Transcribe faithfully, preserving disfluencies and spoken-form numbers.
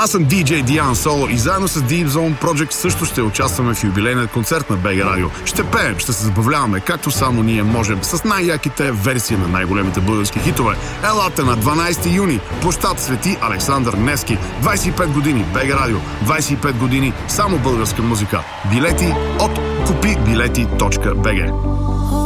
Аз съм диджей Диан Соло и заедно с Deep Zone Project също ще участваме в юбилейния концерт на БГ Радио. Ще пеем, ще се забавляваме, както само ние можем, с най-яките версии на най-големите български хитове. Елате на дванайсети юни, площад Свети Александър Невски. двайсет и пет години БГ Радио, двайсет и пет години само българска музика. Билети от купи билети точка би джи.